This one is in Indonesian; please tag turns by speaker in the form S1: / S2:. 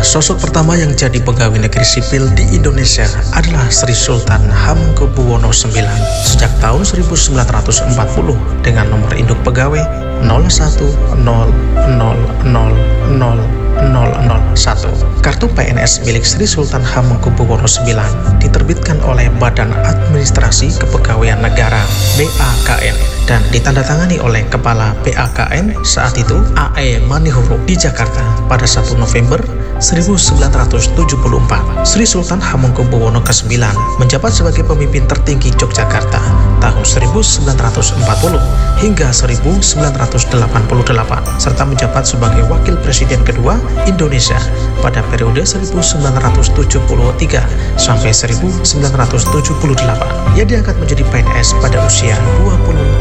S1: sosok pertama yang jadi pegawai negeri sipil di Indonesia adalah Sri Sultan Hamengkubuwono IX sejak tahun 1940 dengan nomor induk pegawai 01000001. Kartu PNS milik Sri Sultan Hamengkubuwono IX diterbitkan oleh Badan Administrasi Kepegawaian Negara (BAKN) dan ditandatangani oleh Kepala BAKN saat itu A.E. Manihuru di Jakarta pada 1 November 1974. Sri Sultan Hamengkubuwono ke-9 menjabat sebagai pemimpin tertinggi Yogyakarta tahun 1940 hingga 1988 serta menjabat sebagai wakil presiden kedua Indonesia pada periode 1973 sampai 1978. Ia diangkat menjadi PNS pada usia 20